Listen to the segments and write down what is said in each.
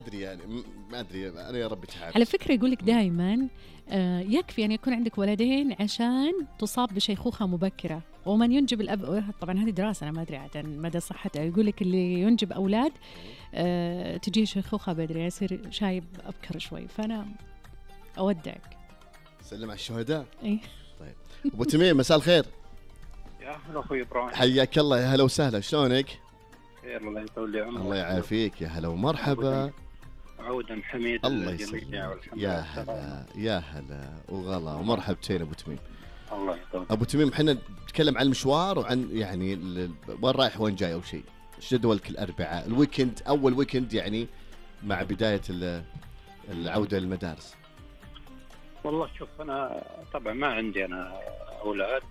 أدري يعني ما أدري أنا يا ربي تعال. على فكرة يقولك دائما يكفي أن يكون عندك ولدين عشان تصاب بشيخوخة مبكرة. ومن ينجب الأب، طبعا هذه دراسة أنا ما أدري عن مدى صحتها، يقولك اللي ينجب أولاد تجيه شيخوخة بدري، يعني يصير شايب أبكر شوي. فأنا أودعك. سلم على الشهداء. إيه. طيب أبو تميم مساء الخير. يا هلا أخوي إبراهيم. حياك الله، يا هلا وسهلا، شلونك؟ خير الله يطول لي عمرك. الله يعافيك، يا هلا ومرحبا. عودا حميدا. الله يسلمك. يا هلا يا هلا وغلا ومرحبتين أبو تميم. الله يطول. أبو تميم احنا نتكلم عن المشوار وعن يعني وين رايح وين جاي أو شيء. ايش جدولك الأربعاء الويكند، أول ويكند يعني مع بداية العودة للمدارس؟ والله شوف أنا طبعا ما عندي أنا أولاد.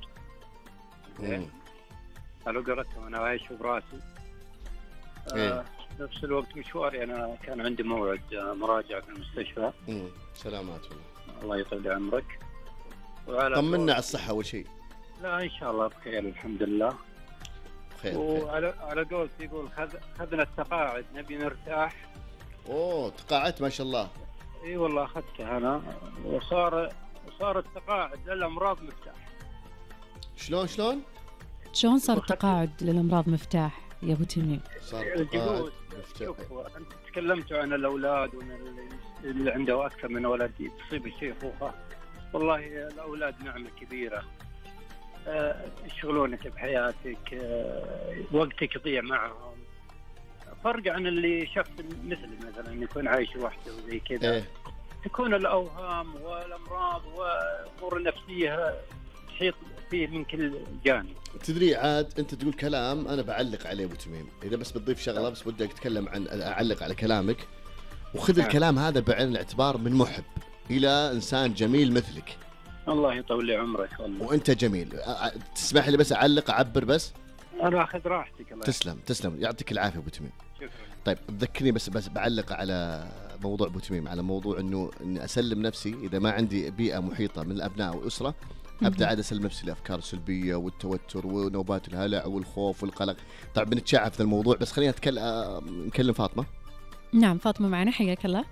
على قولتهم أنا عايش براسي. نفس الوقت مشواري أنا كان عندي موعد مراجعة في المستشفى. سلامات والله. الله يطول عمرك. طمنا على الصحة أول شيء. لا إن شاء الله بخير الحمد لله. خير. وعلى قولتي يقول خذنا التقاعد نبي نرتاح. تقاعدت ما شاء الله. اي والله اخذتها انا وصار التقاعد للامراض مفتاح. شلون صار التقاعد للامراض مفتاح يا ابو تميم؟ صار التقاعد مفتاح. شوف انت تكلمتوا عن الاولاد وان اللي عنده اكثر من ولد تصيب الشيخوخه. والله الاولاد نعمه كبيره. يشغلونك بحياتك، وقتك يضيع معهم. فرق عن اللي شخص مثلي مثلا يكون عايش وحده وزي كذا. تكون الأوهام والأمراض والأمور النفسية تحيط فيه من كل جانب. تدري عاد أنت تقول كلام أنا بعلق عليه أبو تميم، إذا بس بتضيف شغلة بس بدك أتكلم عن أعلق على كلامك وخذ الكلام هذا بعين الاعتبار من محب إلى إنسان جميل مثلك. الله يطول لي عمرك والله. وأنت جميل. تسمح لي بس أعلق بس. أنا أخذ راحتك. الله تسلم يعطيك العافية أبو تميم. شكرا. طيب بذكرني بس بعلق على موضوع أبو تميم، على موضوع إنه أسلم نفسي إذا ما عندي بيئة محيطة من الأبناء والأسرة أبدأ عاد أسلم نفسي لأفكار السلبية والتوتر ونوبات الهلع والخوف والقلق. طبعا بنتشعب في الموضوع بس خلينا نكلم فاطمة. نعم فاطمة معنا، حياك الله.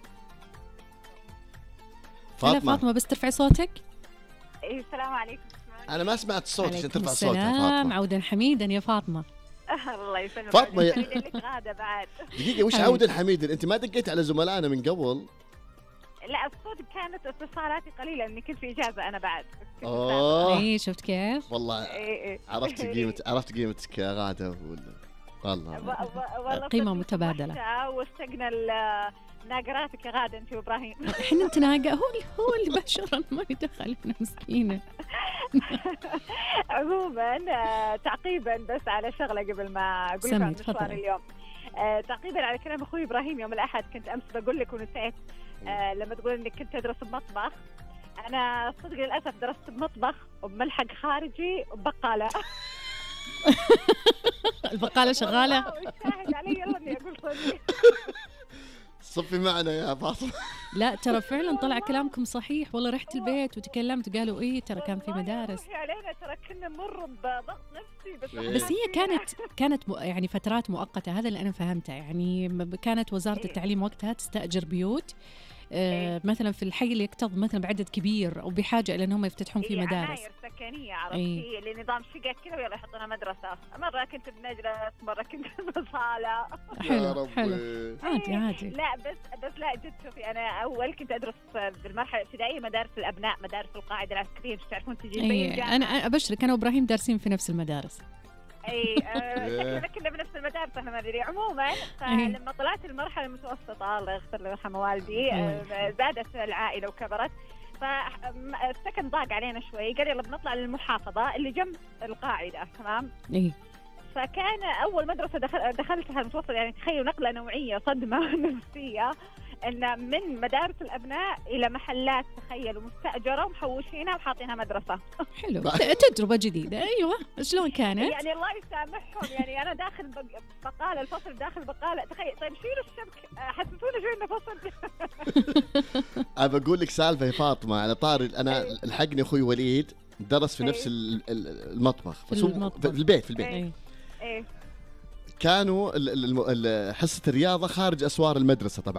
فاطمة بس ترفعي صوتك. السلام عليكم. أنا ما سمعت الصوت عشان ترفع صوتك يا فاطمة. عودا حميدا يا فاطمة. الله يسلمك. فاطمة لك غادة بعد. دقيقة وش عودا حميدا؟ أنت ما دقيت على زملائنا من قبل؟ لا الصوت كانت اتصالاتي قليلة لأني كنت في إجازة أنا بعد. إيه شفت كيف؟ والله عرفت قيمتك يا غادة والله قيمة متبادلة. واستقنا ناقراتك يا غادة أنت وإبراهيم. إحنا نتناقى، هو اللي بشرا ما يدخل مسكينة. عموما تعقيبا بس على شغلة قبل ما أقول لكم عن مشوار اليوم. تعقيبا على كلام أخوي إبراهيم يوم الأحد كنت أمس بقول لك ونسيت لما تقول إنك كنت تدرس بمطبخ. أنا صدق للأسف درست بمطبخ وبملحق خارجي وبقالة. البقالة شغالة. شاهد علي يلا إني أقول صدق. صفي معنا يا فاطمة. لا ترى فعلا طلع كلامكم صحيح والله. رحت البيت وتكلمت قالوا إيه ترى كان في مدارس. علينا ترى كنا نمر بضغط نفسي بس هي كانت يعني فترات مؤقتة، هذا اللي أنا فهمته. يعني كانت وزارة التعليم وقتها تستأجر بيوت مثلا في الحي اللي يكتظ مثلا بعدد كبير أو بحاجة إلى أنهم يفتتحون فيه مدارس. عماير سكنية عرفتي لنظام شقق كذا ويلا يحطونها مدرسة. مرة كنت بنجلس مرة كنت بصالة. حلو عادي. لا بس لا جد شوفي أنا أول كنت أدرس بالمرحلة الابتدائية مدارس الأبناء، مدارس القاعدة العسكرية تعرفون تجي. أنا أبشرك أنا وإبراهيم دارسين في نفس المدارس. شكلنا كنا بنفس المدارس احنا ما ادري. عموما فلما طلعت المرحله المتوسطه الله يغفر له ويرحم والدي زادت العائله وكبرت، فالسكن ضاق علينا شوي. قال يلا بنطلع للمحافظه اللي جنب القاعده تمام. فكان اول مدرسه دخلتها المتوسط يعني تخيلوا نقله نوعيه صدمه نفسيه ان من مدارس الابناء الى محلات تخيلوا مستاجره ومحوشينها وحاطينها مدرسه. حلو. تجربه جديده. ايوه شلون كانت؟ يعني الله يسامحهم يعني انا داخل بقاله الفصل داخل بقاله تخيل. طيب شيلوا الشبك حسسونا شوي انه فصل. ابى اقول لك سالفه يا فاطمه على طاري. انا الحقني اخوي وليد درس في نفس المطبخ بس في البيت كانوا حصه الرياضه خارج اسوار المدرسه طبعا.